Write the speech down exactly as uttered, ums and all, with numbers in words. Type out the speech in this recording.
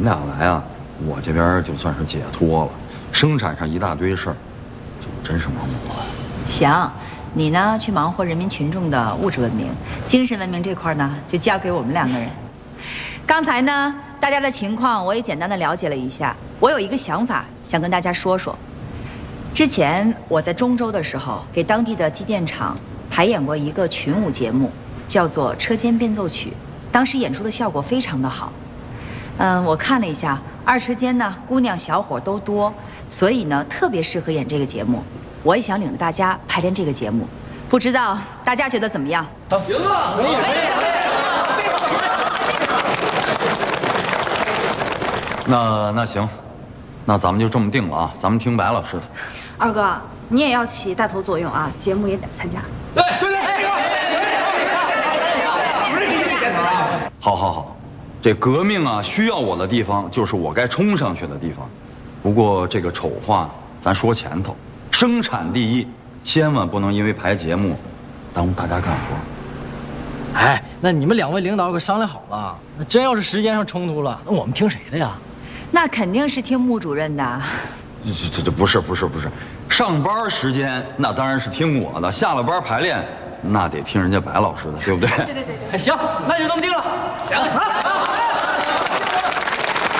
们俩来啊，我这边就算是解脱了。生产上一大堆事儿，就真是忙不过来。 行，你呢去忙活人民群众的物质文明，精神文明这块呢就交给我们两个人。刚才呢，大家的情况我也简单的了解了一下，我有一个想法想跟大家说说。之前我在中州的时候，给当地的机电厂排演过一个群舞节目，叫做《车间变奏曲》，当时演出的效果非常的好。嗯，我看了一下，二车间呢姑娘小伙都多，所以呢特别适合演这个节目。我也想领着大家排练这个节目，不知道大家觉得怎么样？ 行啊，可以可以。 那那行，那咱们就这么定了啊，咱们听白老师的。 二哥，你也要起带头作用啊，节目也得参加。 对对对， 好好好，这革命啊，需要我的地方就是我该冲上去的地方。不过这个丑话咱说前头，生产第一，千万不能因为排节目耽误大家干活。 哎，那你们两位领导可商量好了，那真要是时间上冲突了，那我们听谁的呀？ 那肯定是听穆主任的。 这这这不是不是不是，上班时间那当然是听我的，下了班排练那得听人家白老师的，对不对？ 对对对对。 哎，行，那就这么定了。 行。